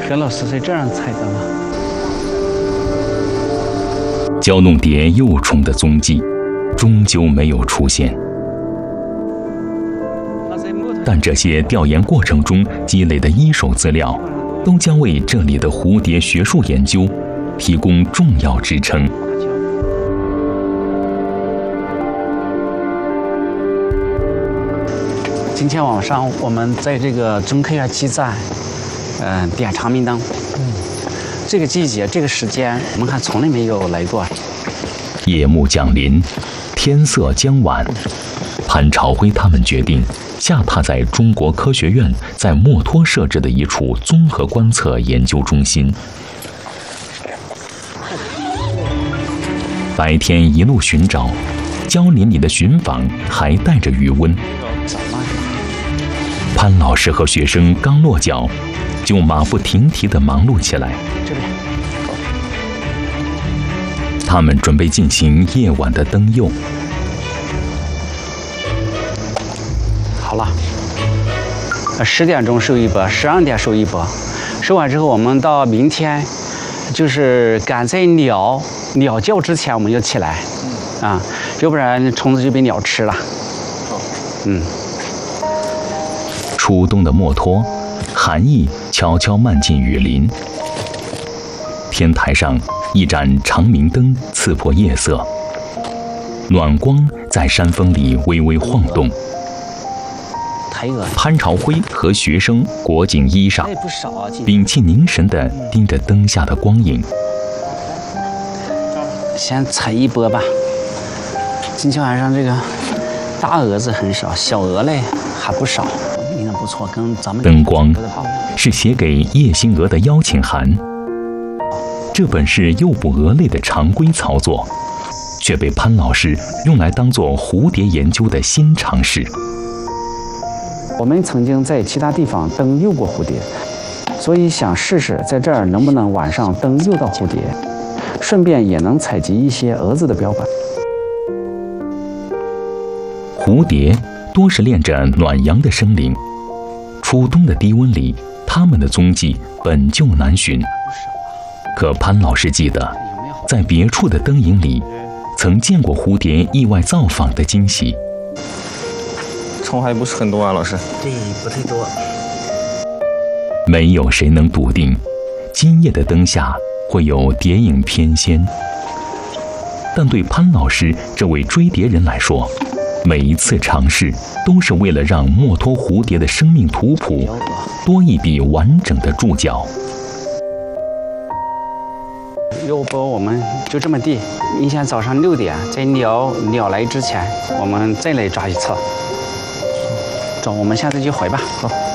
袁老师是这样采的吗？ 蛟龙蝶幼虫的踪迹终究没有出现，但这些调研过程中积累的一手资料，都将为这里的蝴蝶学术研究提供重要支撑。 今天晚上我们在这个中科院基站，点长明灯。这个季节、这个时间，我们还从来没有来过。 夜幕降临，天色将晚，潘朝辉他们决定下榻在中国科学院在墨脱设置的一处综合观测研究中心。白天一路寻找，蕉林里的寻访还带着余温。潘老师和学生刚落脚，就马不停蹄地忙碌起来。他们准备进行夜晚的灯釉。 好了，10点钟收一波，12点收一波，收完之后，我们到明天，就是赶在鸟叫之前，我们就起来，要不然虫子就被鸟吃了。 初冬的墨脱，寒意悄悄漫进雨林。天台上，一盏长明灯刺破夜色，暖光在山峰里微微晃动。潘朝辉和学生裹紧衣裳，屏气凝神地盯着灯下的光影。 先采一波吧。今天晚上这个大蛾子很少，小蛾类还不少。不错，跟咱们灯光是写给夜星蛾的邀请函。这本是诱捕蛾类的常规操作，却被潘老师用来当作蝴蝶研究的新尝试。 我们曾经在其他地方灯诱过蝴蝶，所以想试试在这儿能不能晚上灯诱到蝴蝶，顺便也能采集一些蛾子的标本。 蝴蝶多是恋着暖阳的生灵，初冬的低温里，它们的踪迹本就难寻。可潘老师记得，在别处的灯影里，曾见过蝴蝶意外造访的惊喜。 虫还不是很多啊，老师。 对，不太多。 没有谁能笃定，今夜的灯下会有蝶影翩跹。但对潘老师这位追蝶人来说，每一次尝试都是为了让墨脱蝴蝶的生命图谱多一笔完整的注脚。 要不我们就这么地，明天早上6点，在鸟来之前，我们再来抓一次。走，我们现在就回吧。好。